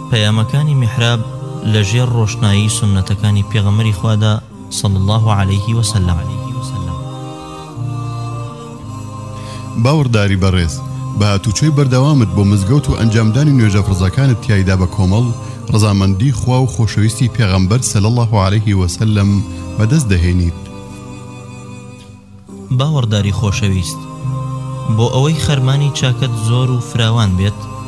پەیامەکانی میحراب لەژێر ڕۆشنایی سنەتەکانی پێغەمبەری خوادا صلی الله عليه وسلم. باوەڕداری بەڕێز، بە هاتوچۆی بەردەوامت بۆ مزگەوت و ئەنجامدانی نوێژە فرزەکانت تیایدا بە کۆمەڵ ڕەزامەندی خوا و خۆشەویستی پێغەمبەر صلی الله عليه وسلم بەدەست دەهێنیت. باوەڕداری خۆشەویست، بۆ ئەوەی خەرمانی چاکت زۆر و فراوان بێت